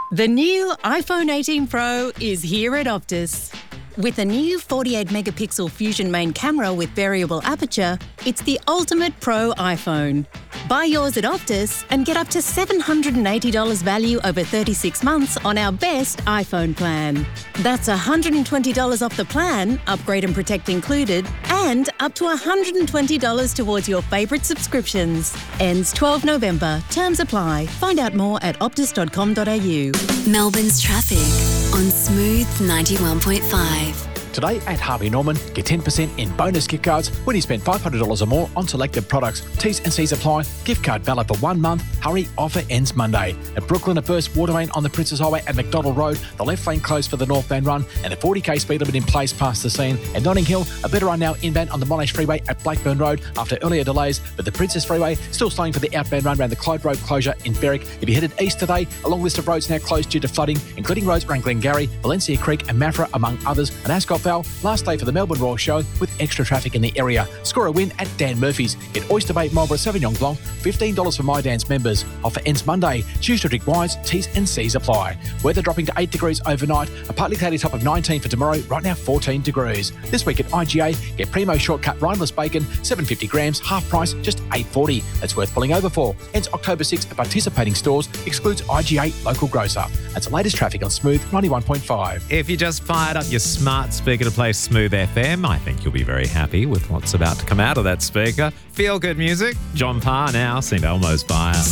The new iPhone 18 Pro is here at Optus. With a new 48-megapixel Fusion main camera with variable aperture, it's the ultimate pro iPhone. Buy yours at Optus and get up to $780 value over 36 months on our best iPhone plan. That's $120 off the plan, upgrade and protect included, and up to $120 towards your favourite subscriptions. Ends 12 November. Terms apply. Find out more at optus.com.au. Melbourne's traffic on Smooth 91.5. Today at Harvey Norman, get 10% in bonus gift cards when you spend $500 or more on selected products. T's and C's apply. Gift card valid for 1 month. Hurry, offer ends Monday. At Brooklyn, a burst water main on the Princess Highway at McDonald Road. The left lane closed for the northbound run and a 40k speed limit in place past the scene. At Notting Hill, a better run now inbound on the Monash Freeway at Blackburn Road after earlier delays, but the Princess Freeway still slowing for the outbound run around the Clyde Road closure in Berwick. If you headed east today, a long list of roads now closed due to flooding, including roads around Glengarry, Valencia Creek and Maffra, among others. An Ascot Vale, last day for the Melbourne Royal Show with extra traffic in the area. Score a win at Dan Murphy's. Get Oyster Bay Marlborough Sauvignon Blanc, $15 for My Dan's members. Offer ends Monday. Choose to drink wise. T's and C's apply. Weather dropping to 8 degrees overnight. A partly cloudy top of 19 for tomorrow. Right now 14 degrees. This week at IGA, get Primo Shortcut Rhineless Bacon, 750 grams, half price, just $8.40. That's worth pulling over for. Ends October 6 at participating stores. Excludes IGA local grocer. That's the latest traffic on Smooth 91.5. If you just fired up your smart speaker to play Smooth FM, I think you'll be very happy with what's about to come out of that speaker. Feel good music. John Parr now, St Elmo's Fire.